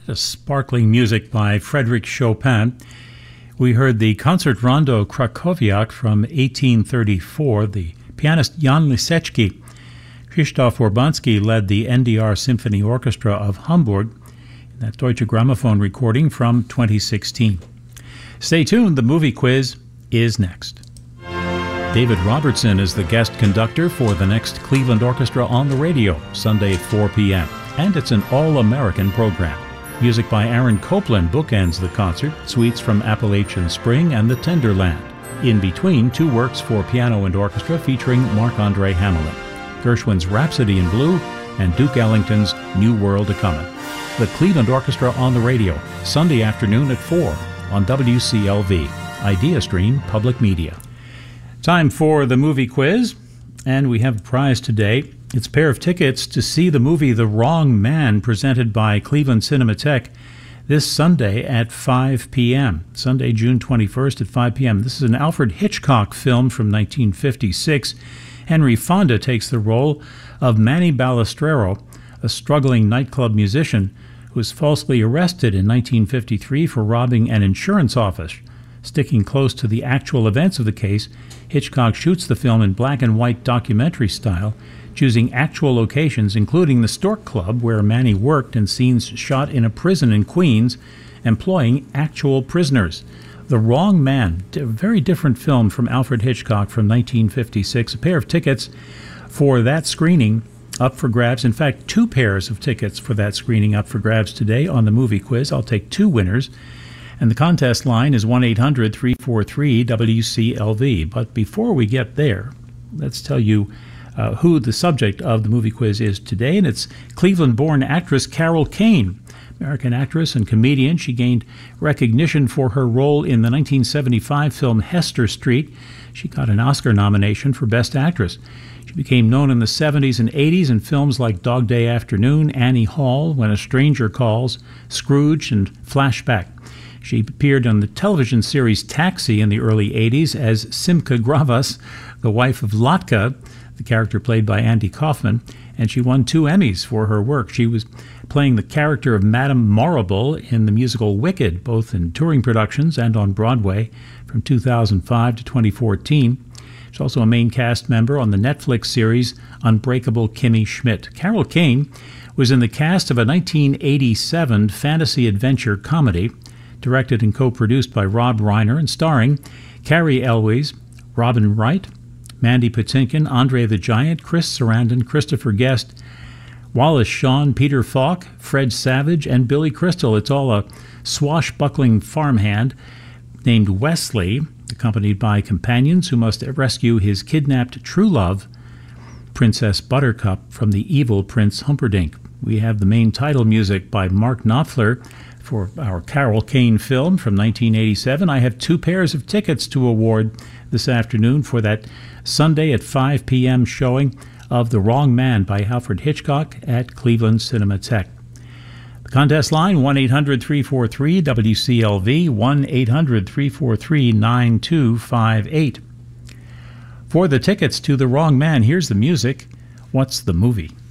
Sparkling music by Frédéric Chopin. We heard the Concert Rondo Krakowiak from 1834, the pianist Jan Lisecki. Krzysztof Urbanski led the NDR Symphony Orchestra of Hamburg in that Deutsche Grammophon recording from 2016. Stay tuned, the movie quiz is next. David Robertson is the guest conductor for the next Cleveland Orchestra on the radio, Sunday at 4 p.m., and it's an all-American program. Music by Aaron Copland bookends the concert, suites from Appalachian Spring and The Tenderland. In between, two works for piano and orchestra featuring Marc-Andre Hamelin, Gershwin's Rhapsody in Blue and Duke Ellington's New World A-Comin'. The Cleveland Orchestra on the radio, Sunday afternoon at 4 on WCLV, IdeaStream Public Media. Time for the movie quiz, and we have a prize today. It's a pair of tickets to see the movie The Wrong Man, presented by Cleveland Cinematheque this Sunday at 5 p.m. Sunday, June 21st at 5 p.m. This is an Alfred Hitchcock film from 1956. Henry Fonda takes the role of Manny Balistrero, a struggling nightclub musician who was falsely arrested in 1953 for robbing an insurance office. Sticking close to the actual events of the case, Hitchcock shoots the film in black and white documentary style, choosing actual locations, including the Stork Club, where Manny worked, and scenes shot in a prison in Queens, employing actual prisoners. The Wrong Man, a very different film from Alfred Hitchcock from 1956. A pair of tickets for that screening up for grabs. In fact, two pairs of tickets for that screening up for grabs today on the movie quiz. I'll take two winners. And the contest line is 1-800-343-WCLV. But before we get there, let's tell you who the subject of the movie quiz is today, and it's Cleveland-born actress Carol Kane. American actress and comedian, she gained recognition for her role in the 1975 film Hester Street. She got an Oscar nomination for Best Actress. She became known in the 70s and 80s in films like Dog Day Afternoon, Annie Hall, When a Stranger Calls, Scrooge, and Flashback. She appeared on the television series Taxi in the early 80s as Simca Gravas, the wife of Latka, the character played by Andy Kaufman, and she won 2 Emmys for her work. She was playing the character of Madame Marrable in the musical Wicked, both in touring productions and on Broadway from 2005 to 2014. She's also a main cast member on the Netflix series Unbreakable Kimmy Schmidt. Carol Kane was in the cast of a 1987 fantasy adventure comedy, directed and co-produced by Rob Reiner and starring Cary Elwes, Robin Wright, Mandy Patinkin, Andre the Giant, Chris Sarandon, Christopher Guest, Wallace Shawn, Peter Falk, Fred Savage, and Billy Crystal. It's all a swashbuckling farmhand named Wesley, accompanied by companions who must rescue his kidnapped true love, Princess Buttercup, from the evil Prince Humperdinck. We have the main title music by Mark Knopfler for our Carol Kane film from 1987. I have 2 pairs of tickets to award this afternoon for that Sunday at 5 p.m. showing of The Wrong Man by Alfred Hitchcock at Cleveland Cinematheque. The contest line, 1-800-343-WCLV, 1-800-343-9258. For the tickets to The Wrong Man, here's the music. What's the movie?